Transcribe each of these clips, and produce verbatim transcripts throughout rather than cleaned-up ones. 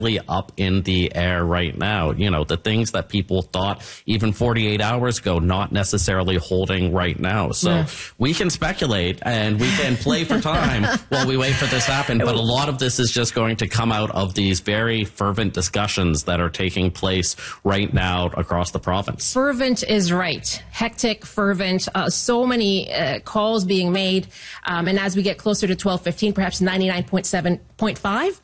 up in the air right now. You know, the things that people thought even forty-eight hours ago, not necessarily holding right now. So yeah. we can speculate and we can play for time while we wait for this to happen. But a lot of this is just going to come out of these very fervent discussions that are taking place right now across the province. Fervent is right. Hectic, fervent, uh, so many uh, calls being made. Um, and as we get closer to twelve fifteen, perhaps ninety-nine point seven point five.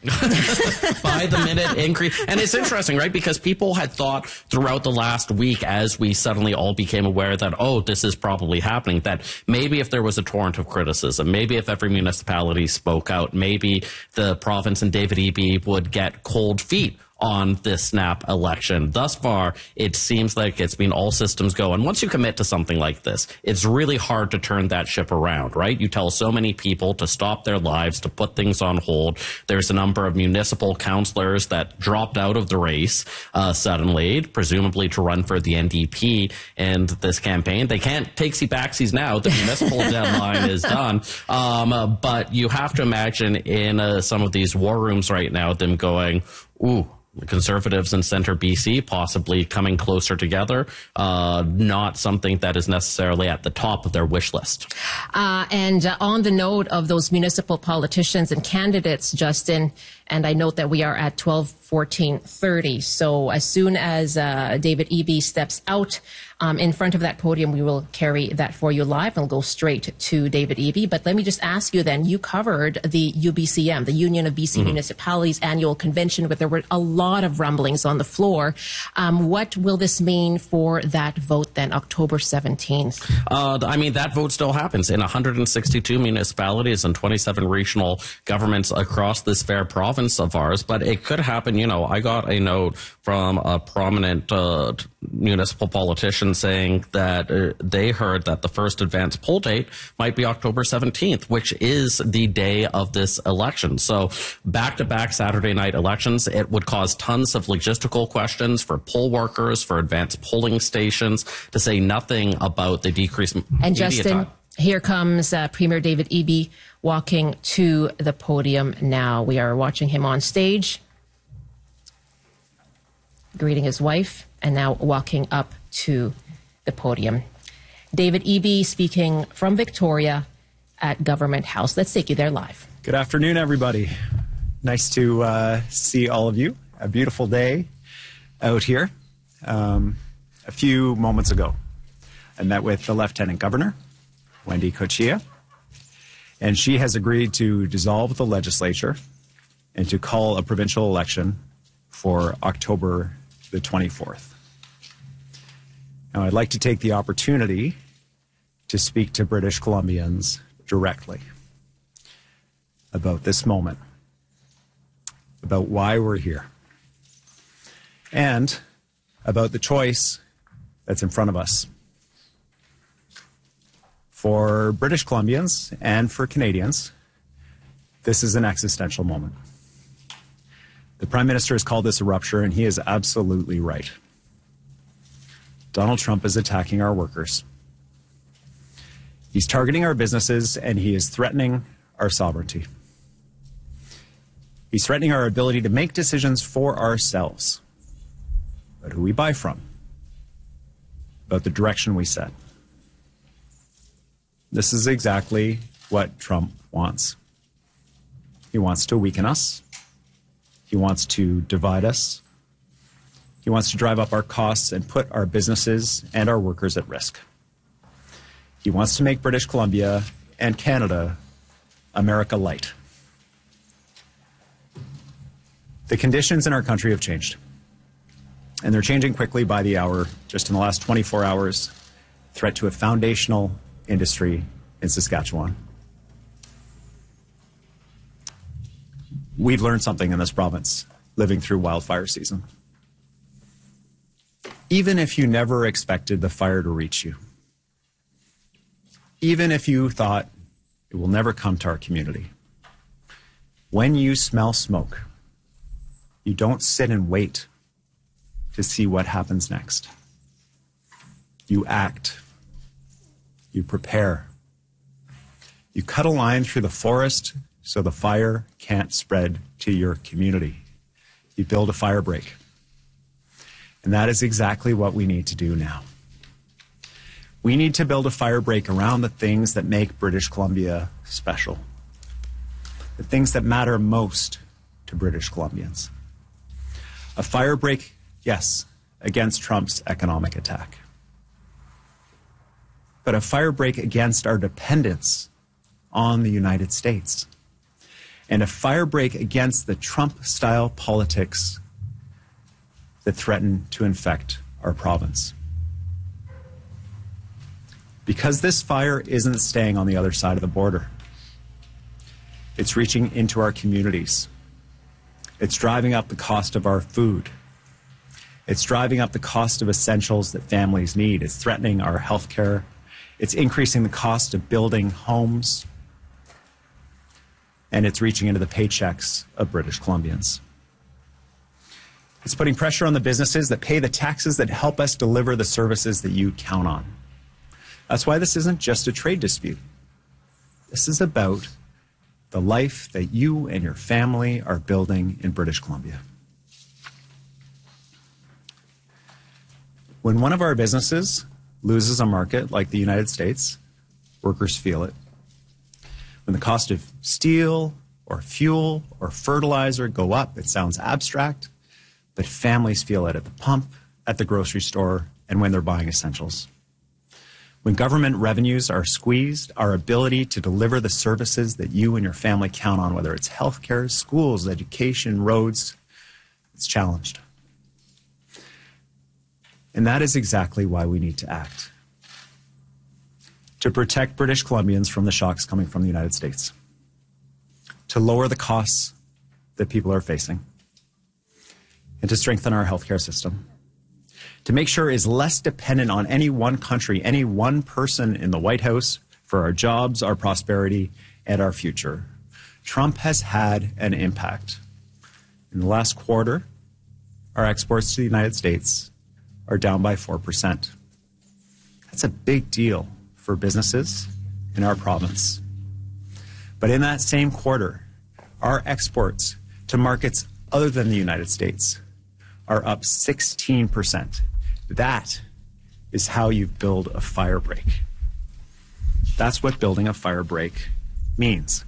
By the minute increase. And it's interesting, right? Because people had thought throughout the last week, as we suddenly all became aware that, oh, this is probably happening, that maybe if there was a torrent of criticism, maybe if every municipality spoke out, maybe the province and David Eby would get cold feet on this snap election. Thus far, it seems like it's been all systems go. And once you commit to something like this, it's really hard to turn that ship around, right? You tell so many people to stop their lives, to put things on hold. There's a number of municipal councillors that dropped out of the race uh, suddenly, presumably to run for the N D P in this campaign. They can't takesy-backsies now. The municipal deadline is done. Um, uh, but you have to imagine in uh, some of these war rooms right now, them going, ooh, the Conservatives in Centre B C possibly coming closer together, uh, not something that is necessarily at the top of their wish list. Uh, and uh, on the note of those municipal politicians and candidates, Justin, and I note that we are at twelve fourteen thirty. So as soon as uh, David Eby steps out um, in front of that podium, we will carry that for you live and we'll go straight to David Eby. But let me just ask you then, you covered the U B C M, the Union of B C mm-hmm. Municipalities annual convention, but there were a lot of rumblings on the floor. Um, what will this mean for that vote then, October seventeenth? Uh, I mean, that vote still happens in one hundred sixty-two municipalities and twenty-seven regional governments across this fair province of ours, but it could happen. You know, I got a note from a prominent uh, municipal politician saying that uh, they heard that the first advance poll date might be October seventeenth, which is the day of this election. So back-to-back Saturday night elections, it would cause tons of logistical questions for poll workers, for advanced polling stations, to say nothing about the decreased and media Justin, time. Here comes uh, Premier David Eby walking to the podium now. We are watching him on stage, greeting his wife, and now walking up to the podium. David Eby speaking from Victoria at Government House. Let's take you there live. Good afternoon, everybody. Nice to uh, see all of you. A beautiful day out here. Um, a few moments ago, I met with the Lieutenant Governor, Wendy Cochia, and she has agreed to dissolve the legislature and to call a provincial election for October the twenty-fourth. Now, I'd like to take the opportunity to speak to British Columbians directly about this moment, about why we're here, and about the choice that's in front of us. For British Columbians and for Canadians, this is an existential moment. The Prime Minister has called this a rupture, and he is absolutely right. Donald Trump is attacking our workers. He's targeting our businesses, and he is threatening our sovereignty. He's threatening our ability to make decisions for ourselves about who we buy from, about the direction we set. This is exactly what Trump wants. He wants to weaken us. He wants to divide us. He wants to drive up our costs and put our businesses and our workers at risk. He wants to make British Columbia and Canada America light. The conditions in our country have changed, and they're changing quickly by the hour. Just in the last twenty-four hours, threat to a foundational industry in Saskatchewan. We've learned something in this province living through wildfire season. Even if you never expected the fire to reach you, even if you thought it will never come to our community, when you smell smoke, you don't sit and wait to see what happens next. You act. You prepare. You cut a line through the forest so the fire can't spread to your community. You build a fire break. And that is exactly what we need to do now. We need to build a fire break around the things that make British Columbia special, the things that matter most to British Columbians. A fire break, yes, against Trump's economic attack, but a fire break against our dependence on the United States, and a fire break against the Trump-style politics that threaten to infect our province. Because this fire isn't staying on the other side of the border. It's reaching into our communities. It's driving up the cost of our food. It's driving up the cost of essentials that families need. It's threatening our health care. It's increasing the cost of building homes. And it's reaching into the paychecks of British Columbians. It's putting pressure on the businesses that pay the taxes that help us deliver the services that you count on. That's why this isn't just a trade dispute. This is about the life that you and your family are building in British Columbia. When one of our businesses loses a market like the United States, workers feel it. When the cost of steel or fuel or fertilizer go up, it sounds abstract, but families feel it at the pump, at the grocery store, and when they're buying essentials. When government revenues are squeezed, our ability to deliver the services that you and your family count on, whether it's healthcare, schools, education, roads, it's challenged. And that is exactly why we need to act. To protect British Columbians from the shocks coming from the United States. To lower the costs that people are facing. And to strengthen our healthcare system. To make sure it is less dependent on any one country, any one person in the White House for our jobs, our prosperity, and our future. Trump has had an impact. In the last quarter, our exports to the United States are down by four percent. That's a big deal for businesses in our province. But in that same quarter, our exports to markets other than the United States are up sixteen percent. That is how you build a fire break. That's what building a fire break means.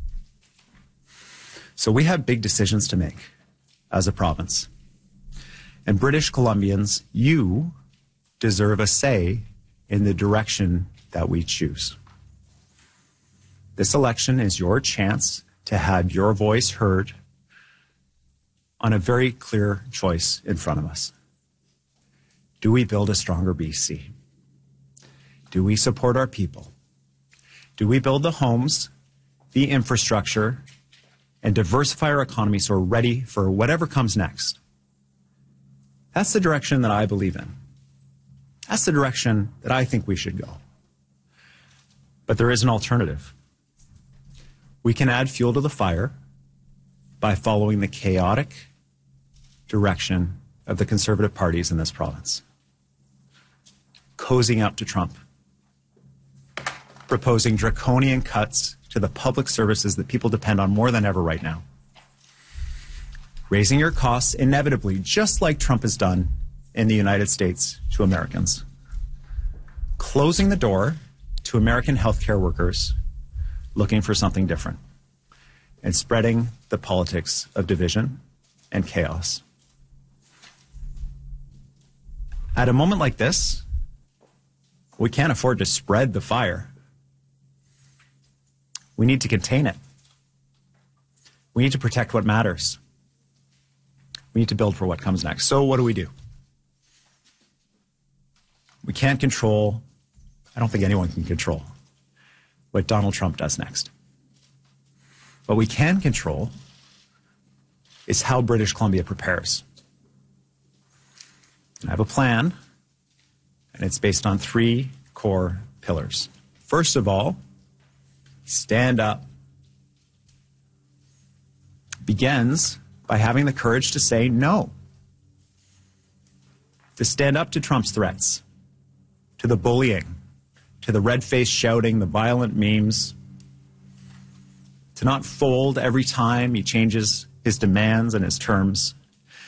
So we have big decisions to make as a province. And British Columbians, you deserve a say in the direction that we choose. This election is your chance to have your voice heard on a very clear choice in front of us. Do we build a stronger B C? Do we support our people? Do we build the homes, the infrastructure, and diversify our economy so we're ready for whatever comes next? That's the direction that I believe in. That's the direction that I think we should go. But there is an alternative. We can add fuel to the fire by following the chaotic direction of the Conservative parties in this province. Cozying up to Trump. Proposing draconian cuts to the public services that people depend on more than ever right now. Raising your costs inevitably, just like Trump has done in the United States to Americans. Closing the door to American healthcare workers looking for something different. And spreading the politics of division and chaos. At a moment like this, we can't afford to spread the fire. We need to contain it. We need to protect what matters. We need to build for what comes next. So what do we do? We can't control, I don't think anyone can control what Donald Trump does next. What we can control is how British Columbia prepares. I have a plan, and it's based on three core pillars. First of all, stand up. Begins by having the courage to say no. To stand up to Trump's threats, to the bullying, to the red-faced shouting, the violent memes, to not fold every time he changes his demands and his terms,